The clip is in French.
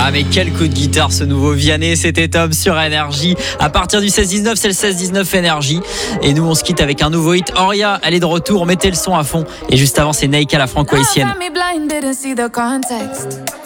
Ah mais quel coup de guitare ce nouveau Vianney, c'était top sur Énergie. À partir du 16-19, c'est le 16-19 Énergie. Et nous on se quitte avec un nouveau hit. Oria, elle est de retour, mettez le son à fond. Et juste avant c'est Naïka la franco-haïtienne.